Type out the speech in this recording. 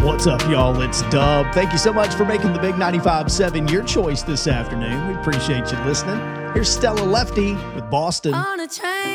What's up, y'all? It's Dub. Thank you so much for making the Big 95.7 your choice this afternoon. We appreciate you listening. Here's Stella Lefty with Boston. On a train.